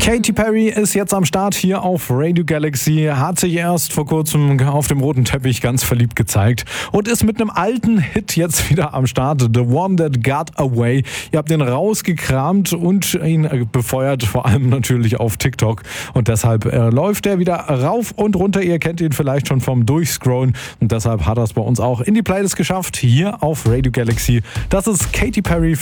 Katy Perry ist jetzt am Start hier auf Radio Galaxy, hat sich erst vor kurzem auf dem roten Teppich ganz verliebt gezeigt und ist mit einem alten Hit jetzt wieder am Start, The One That Got Away. Ihr habt den rausgekramt und ihn befeuert, vor allem natürlich auf TikTok, und deshalb läuft er wieder rauf und runter. Ihr kennt ihn vielleicht schon vom Durchscrollen und deshalb hat er es bei uns auch in die Playlist geschafft, hier auf Radio Galaxy. Das ist Katy Perry